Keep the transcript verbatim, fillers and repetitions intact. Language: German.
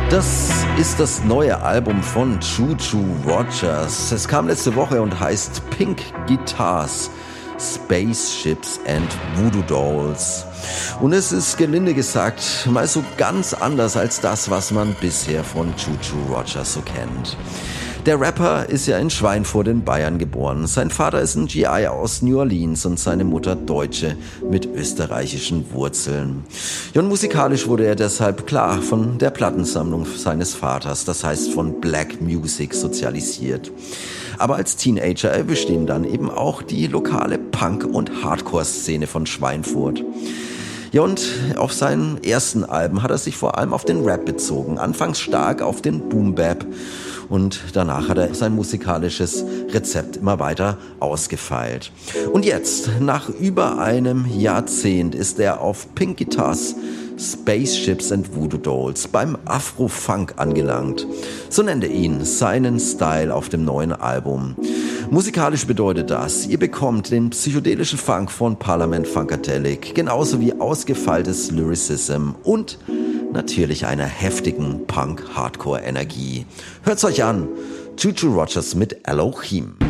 Das ist das neue Album von Choo Choo Rogers. Es kam letzte Woche und heißt Pink Guitars, Spaceships and Voodoo Dolls. Und es ist gelinde gesagt mal so ganz anders als das, was man bisher von Choo Choo Rogers so kennt. Der Rapper ist ja in Schweinfurt in Bayern geboren. Sein Vater ist ein G I aus New Orleans und seine Mutter Deutsche mit österreichischen Wurzeln. Ja, und musikalisch wurde er deshalb klar von der Plattensammlung seines Vaters, das heißt von Black Music, sozialisiert. Aber als Teenager erwischte ihn dann eben auch die lokale Punk- und Hardcore-Szene von Schweinfurt. Ja, und auf seinen ersten Alben hat er sich vor allem auf den Rap bezogen, anfangs stark auf den Boom-Bap. Und danach hat er sein musikalisches Rezept immer weiter ausgefeilt. Und jetzt, nach über einem Jahrzehnt, ist er auf Pink Guitars, Spaceships and Voodoo Dolls beim Afro-Funk angelangt. So nennt er ihn, seinen Style auf dem neuen Album. Musikalisch bedeutet das, ihr bekommt den psychedelischen Funk von Parliament Funkadelic, genauso wie ausgefeiltes Lyricism und natürlich einer heftigen Punk-Hardcore-Energie. Hört's euch an, Choo Choo Rogers mit Elohim.